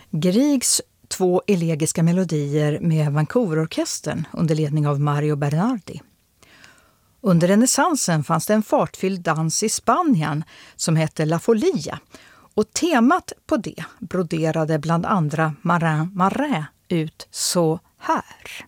Griegs 2 elegiska melodier med Vancouverorkestern under ledning av Mario Bernardi. Under renässansen fanns det en fartfylld dans i Spanien som hette La Folia, och temat på det broderade bland andra Marin ut så här.